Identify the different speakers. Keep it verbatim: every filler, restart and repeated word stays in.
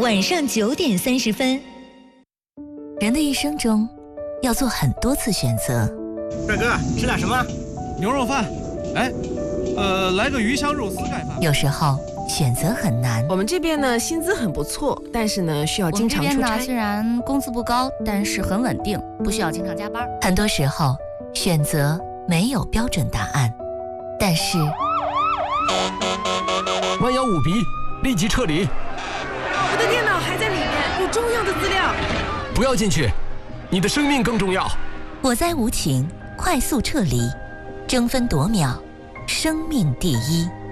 Speaker 1: 晚上九点三十分。人的一生中，要做很多次选择。
Speaker 2: 帅哥，吃点什么？
Speaker 3: 牛肉饭。哎，呃，来个鱼香肉丝盖饭。
Speaker 1: 有时候选择很难。
Speaker 4: 我们这边呢，薪资很不错，但是呢，需要经常出差。
Speaker 5: 我们这边呢，虽然工资不高，但是很稳定，不需要经常加班。
Speaker 1: 很多时候，选择没有标准答案，但是
Speaker 6: 弯腰五笔，立即撤离。
Speaker 4: 我的电脑还在里面，有重要的资料。
Speaker 6: 不要进去，你的生命更重要。
Speaker 1: 火灾无情，快速撤离，争分夺秒，生命第一。